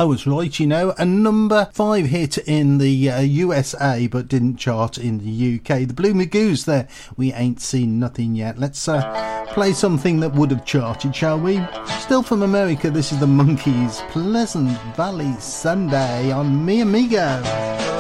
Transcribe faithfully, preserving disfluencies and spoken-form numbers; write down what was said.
I was right, you know, a number five hit in the uh, U S A, but didn't chart in the U K. The Blue Magoos there, We Ain't Seen Nothing Yet. Let's uh, play something that would have charted, shall we? Still from America, this is the Monkees, Pleasant Valley Sunday on Mi Amigo.